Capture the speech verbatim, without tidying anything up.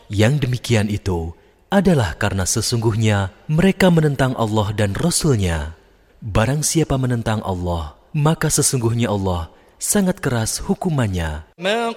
Yang demikian itu adalah karena sesungguhnya mereka menentang Allah dan Rasul-Nya. Barang siapa menentang Allah, maka sesungguhnya Allah sangat keras hukumannya.